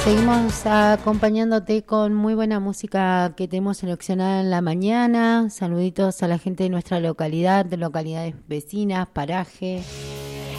Seguimos acompañándote con muy buena música que tenemos seleccionada en la mañana. Saluditos a la gente de nuestra localidad, de localidades vecinas, paraje.